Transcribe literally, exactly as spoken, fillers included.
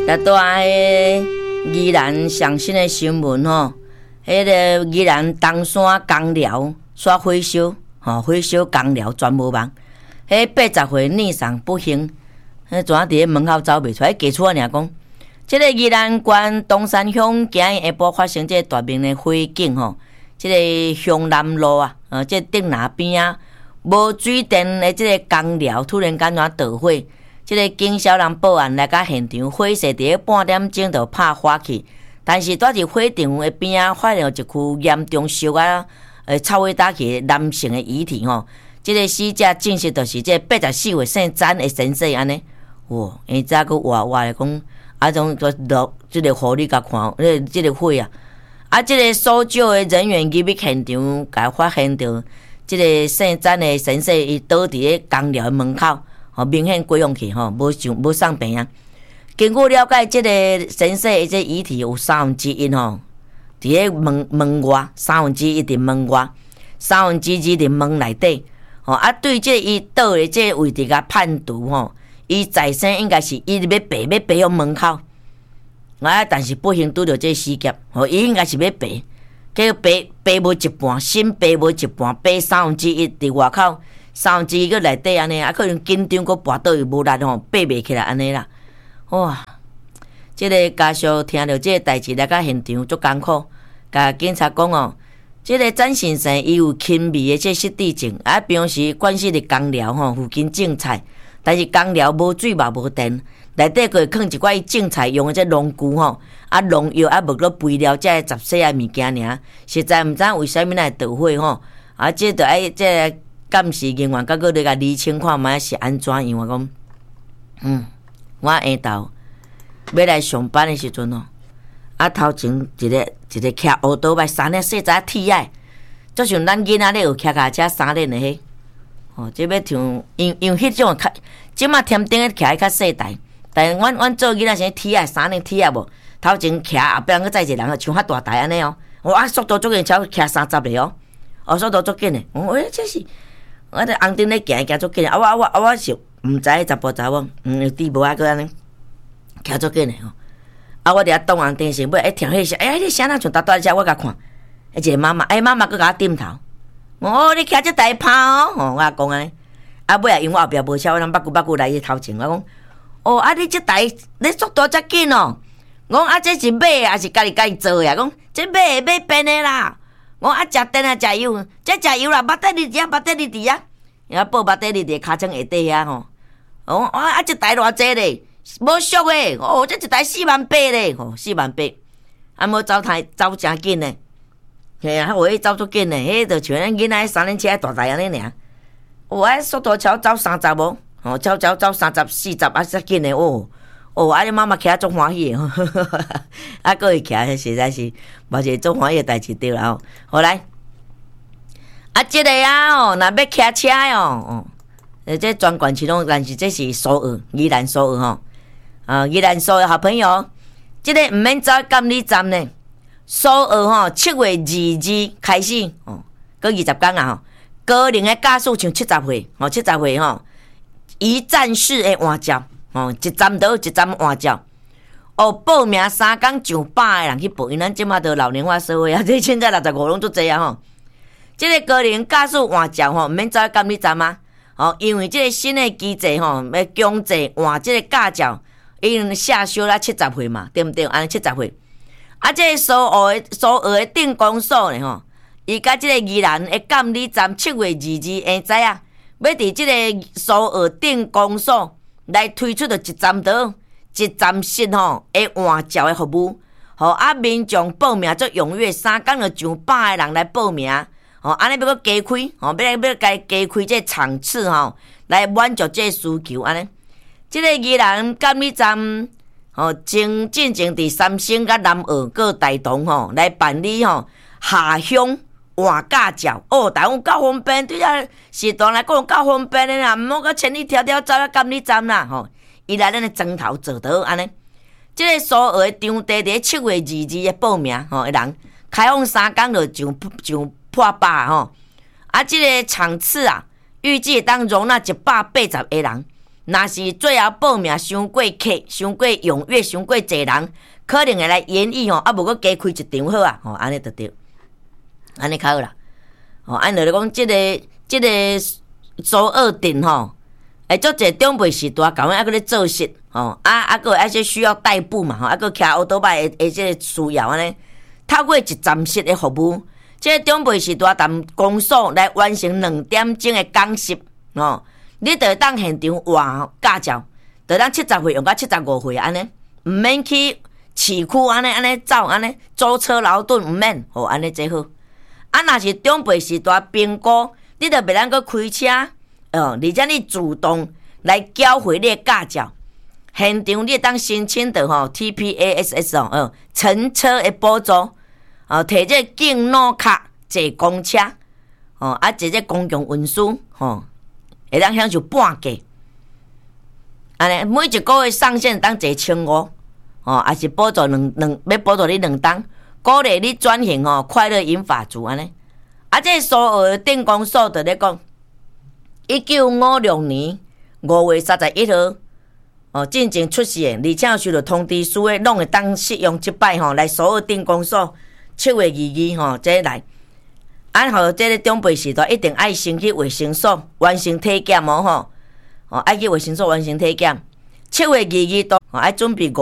来带迄宜兰上新的新闻吼，迄个宜兰东山工寮煞火烧，吼火烧工寮全无望。迄八十岁逆丧不幸，迄怎啊伫咧门口走袂出来？家厝啊，尔讲，即个宜兰县东山乡今日下晡发生这大面的火警吼，即个乡南路啊，呃，即顶那边啊，无水电的即个工寮突然间怎着火？即个警消人报案来到现场，火势伫咧半点钟就拍火去，但是蹛伫火场的边啊，发现一具严重烧啊，呃，臭味打去男性的遗体吼。即个死者证实就是即个八十四岁姓詹的先生安尼。哇，伊早佫活活来讲，啊种就落即个互你甲看，即即个火啊，啊，即个搜救的人员入去现场，甲发现到即个姓詹的先生伊倒伫咧工寮的门口。吼，明显过用去吼，无上无送病啊。经过了解，即、这个先生的这遗体有三分之一吼，伫咧门门外，三分之一伫门外，三分之二伫门内底。吼啊，对即伊倒的即位置甲判读吼，伊在生应该是伊要爬要爬向门口，啊，但是不幸拄着这死劫，吼，伊应该是要爬，结果爬爬无一半，先爬无一半，爬三分之一伫外口。三分之一个内底安尼，啊，可能紧张，佫跋倒伊无力吼，爬袂起来安尼啦。哇！即、这个家属听到即个代志来到现场足艰苦，甲警察讲哦，即、这个詹先生伊有轻微的即失智症，啊，平时关系伫工寮吼附近种菜，但是工寮无水嘛无电，内底佫会放一寡伊种菜用的即农具吼，啊农药啊无搁肥料遮杂细啊物件尔，实在毋知为虾米来导火吼，啊，即着爱即。监视人员，甲佫咧甲厘清看觅是安怎样？我讲，嗯，我下昼要来上班的时阵哦，啊头前一个一个骑乌多摆三轮细仔铁仔，就像咱囡仔咧有骑脚车三轮的迄，哦，即要像用用迄种较，即马添顶个骑迄较细台，但是阮阮做囡仔是铁仔三轮铁仔无，头前骑后壁佫载一个人，像较大台安尼哦，哇，速度足紧，超骑三十个哦，哦，速度足紧的，哦，诶，这是。我伫红灯咧行行足紧啊！我我我我是毋知查甫查某，嗯，滴无啊个安尼，行足紧诶吼。啊，我伫遐挡红灯时，尾一听迄声，哎，迄声哪像搭搭车？我甲看，迄一个妈妈，哎，妈妈佫甲我点头。哦，你骑这台跑哦，吼，我讲安尼。啊，尾啊，因为我后壁无车，我通捌久捌久来伊头前，我讲，哦，啊，你这台你速度遮紧哦。我讲啊，这是买啊，是家己家己做呀？讲这买买变诶啦。我啊，食电啊，食油，这食油啦，巴底里底，巴底里底啊，然后报巴底里底尻川下底遐吼。哦，啊，一台偌济咧，无俗诶，哦，这一台四万八咧，吼，四万八，啊，无走太走诚紧咧，嘿啊，我迄走足紧咧，迄就像咱囡仔三轮车大台安尼尔。哦，啊，速度超走三十无，吼，超超走三十四十啊，遮紧咧，哦。哦，啊！你妈妈骑啊，足欢喜的，啊，佫会骑，实在是嘛是足欢喜的代志对啦吼。好来，啊，即、这个啊哦，若要骑车哦，哦，呃，这专管其中，但是这是苏澳，宜兰苏澳吼，啊，宜兰苏澳好朋友，即、这个毋免走监理站呢，苏澳吼，七月二日开始哦，过二十天啊吼，高龄的驾驶像七十岁，吼，七十岁吼，一站式的换照。哦，一站倒一站换照，哦，报名三天上百个人去报，因咱即马都老龄化社会啊，这现在六十五拢足济啊吼。即、这个高龄驾驶换照吼，毋免走监理站啊，哦，因为即个新的机制吼，要强制换即个驾照，因下修了七十岁嘛，对毋对？安尼七十岁，啊，即、这个苏澳的苏澳的镇公所呢吼，伊甲即个宜兰的监理站七月二日下知啊，要伫即个苏澳镇公所。来推出着一站倒一站式吼的换照的服务，吼啊民众报名足踊跃，三天就上百个人来报名，吼安尼要搁加开，吼要要加加开这场次吼，来满足这需求安尼。即、这个宜兰监理站吼正进前伫三星甲南澳各台东吼来办理吼下乡换驾照哦，台湾够方便，对啊，时段来讲够方便的啦，毋好搁千里迢迢走到监理站啦吼。伊来咱的砖头做倒安尼，即、这个苏澳的场地伫七月二日的报名吼，人开放三天就上上破百吼，啊，即、这个场次啊，预计当容纳一百八十个人， 若是最后报名伤过客、伤过踊跃、伤过济人，可能会来演绎吼，啊无佮加开一场好啊，吼安尼就对，安尼较好啦。吼，按落来讲，即、这个即、这个苏澳镇吼，会足侪长辈时代，共阮还佮咧做事，吼啊啊佮有一些需要代步嘛，吼啊佮骑奥多摆的的即个需要安尼，透过一站式的服务，即、这个长辈时代踮公所来完成两点钟的讲习，吼，你着会当现场换驾照，着当七十岁用到七十五岁安尼，毋免去市区安尼安尼走安尼舟车劳顿，毋免，吼安尼最好。啊，若是长辈时代评估，你着袂当阁开车，哦，而且你主动来缴回你的驾照，现场你会当申请到吼 T P A S S 哦，哦，乘车的补助，哦，摕这敬老卡坐公车，哦，啊，坐这公共运输，吼，会当享受半价。安尼每一个月上限当坐千五，哦，也是补助两两要补助你两档。鼓励你转型哦，快乐银发族安尼。啊，这苏澳的电工所就咧讲，一九五六年五月三十一号哦，进前出世的，而且有收到通知书的，拢会当适用即摆吼来苏澳电工所七月二二吼，这来。啊，吼，这个长辈时代一定爱先去卫生所完成体检哦吼，哦，爱去卫生所完成体检。七月二二都爱准备五。